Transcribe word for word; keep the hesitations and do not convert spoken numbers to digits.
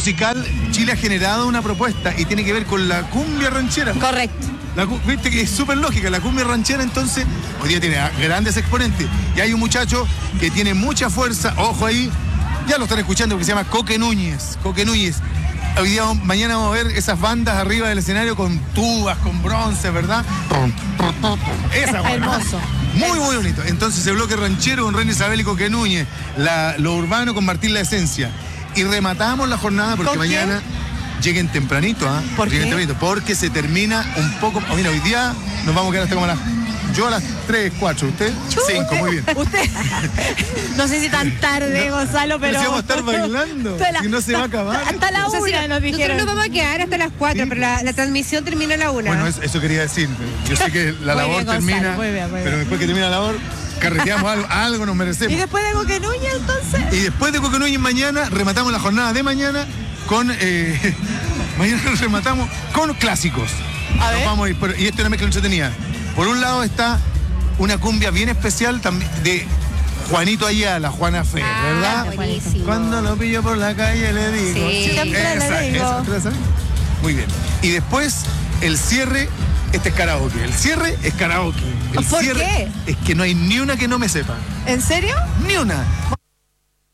musical, Chile ha generado una propuesta y tiene que ver con la cumbia ranchera. Correcto. La, viste que es súper lógica, la cumbia ranchera entonces hoy día tiene grandes exponentes. Y hay un muchacho que tiene mucha fuerza, ojo ahí, ya lo están escuchando, porque se llama Coque Núñez. Coque Núñez. Hoy día, mañana vamos a ver esas bandas arriba del escenario con tubas, con bronce, ¿verdad? Esa buena. Hermoso. Muy, muy bonito. Entonces el bloque ranchero con Reina Isabel y Coque Núñez, la, lo urbano con Martín La Esencia. Y rematamos la jornada porque mañana lleguen tempranito, ¿ah? ¿Por lleguen qué? tempranito, porque se termina un poco. Oh, mira, hoy día nos vamos a quedar hasta como a las. Yo a las tres, cuatro, ¿usted? cinco, muy bien. Usted. No sé si tan tarde, No, Gonzalo, pero. pero si vamos a estar bailando, Hasta la- si no se va a acabar. Hasta la O sea, sí, una nos dijeron. nosotros nos vamos a quedar hasta las cuatro, Sí. pero la, la transmisión termina a la una. Bueno, eso, eso quería decir. Yo sé que la Muy labor bien, Gonzalo, termina, muy bien, muy pero bien. después que termina la labor, carreteamos algo, algo nos merecemos. ¿Y después de Coque Núñez, entonces? Y después de Coque Núñez mañana, rematamos la jornada de mañana con. Eh, mañana rematamos con clásicos. A ver. Nos vamos a ir, pero- y esto es una mezcla entretenida. Por un lado está una cumbia bien especial también de Juanito Ayala, Juana Fe, Ah, ¿verdad? buenísimo. Cuando lo pillo por la calle le digo. Sí. Siempre le esa, digo. esa, ¿te la sabes? Muy bien. Y después, el cierre, este es karaoke. El cierre es karaoke. El ¿Por cierre qué? es que no hay ni una que no me sepa. ¿En serio? Ni una.